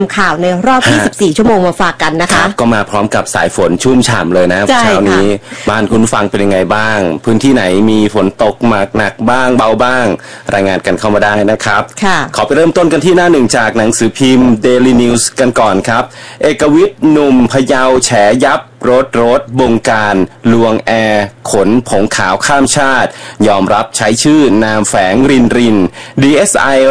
ข่าวในรอบ 24 ชั่วโมงมาฝากกันนะคะก็มาพร้อมกับสายฝนชุ่มฉ่ำเลยนะเช้านี้บ้านคุณฟังเป็นยังไงบ้างพื้นที่ไหนมีฝนตกหนักบ้างเบาบ้างรายงานกันเข้ามาได้นะครับขอไปเริ่มต้นกันที่หน้าหนึ่งจากหนังสือพิมพ์ Daily News กันก่อนครับเอกวิทย์หนุ่มพะเยาแฉยับรถบงการลวงแอร์ขนผงขาวข้ามชาติยอมรับใช้ชื่อนามแฝงริน DSI